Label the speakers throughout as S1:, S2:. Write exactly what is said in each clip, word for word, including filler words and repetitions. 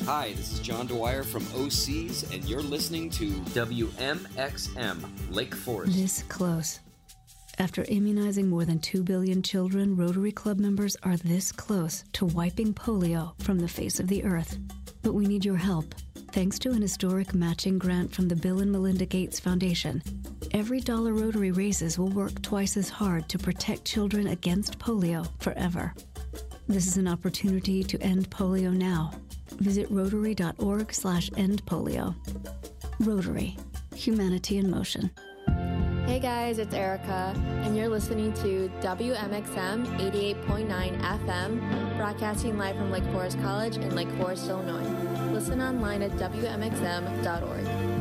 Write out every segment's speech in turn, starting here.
S1: Hi, this is John Dwyer from O Cs, and you're listening to W M X M, Lake Forest.
S2: This close. After immunizing more than two billion children, Rotary Club members are this close to wiping polio from the face of the earth. But we need your help. Thanks to an historic matching grant from the Bill and Melinda Gates Foundation, every dollar Rotary raises will work twice as hard to protect children against polio forever. This is an opportunity to end polio now. Visit rotary.org slash end polio. Rotary. Humanity in motion.
S3: Hey guys, it's Erica, and you're listening to W M X M eighty-eight point nine F M, broadcasting live from Lake Forest College in Lake Forest, Illinois. Listen online at W M X M dot org.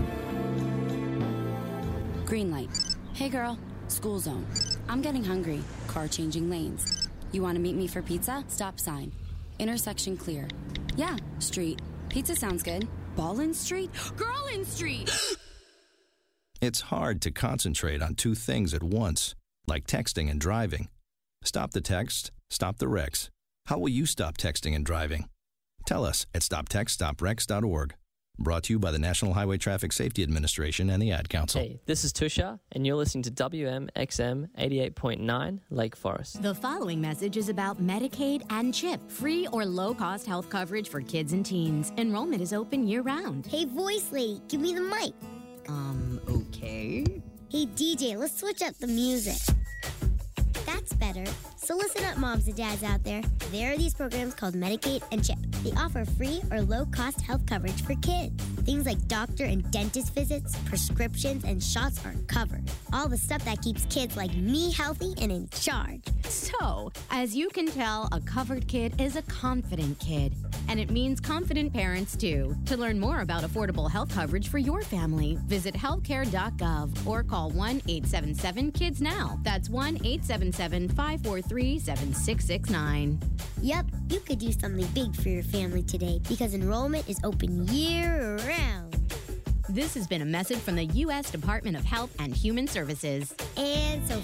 S4: Green light. Hey girl, school zone. I'm getting hungry. Car changing lanes. You want to meet me for pizza? Stop sign. Intersection clear. Yeah, street. Pizza sounds good. Ballin Street? Girlin Street!
S5: It's hard to concentrate on two things at once, like texting and driving. Stop the text, stop the wrecks. How will you stop texting and driving? Tell us at stop text stop wrecks dot org. Brought to you by the National Highway Traffic Safety Administration and the Ad Council.
S6: Hey, this is Tusha, and you're listening to W M X M eighty-eight point nine Lake Forest.
S7: The following message is about Medicaid and CHIP, free or low-cost health coverage for kids and teens. Enrollment is open year-round.
S8: Hey, voice lady, give me the mic.
S7: Um, okay.
S8: Hey, D J, let's switch up the music. That's better. So listen up, moms and dads out there. There are these programs called Medicaid and CHIP. They offer free or low-cost health coverage for kids. Things like doctor and dentist visits, prescriptions, and shots are covered. All the stuff that keeps kids like me healthy and in charge.
S7: So, as you can tell, a covered kid is a confident kid. And it means confident parents, too. To learn more about affordable health coverage for your family, visit healthcare dot gov or call one eight seven seven kids now. That's one eight seven seven, five four three, seven six six nine.
S8: Yep, you could do something big for your family today because enrollment is open year-round.
S7: This has been a message from the U S Department of Health and Human Services.
S8: And so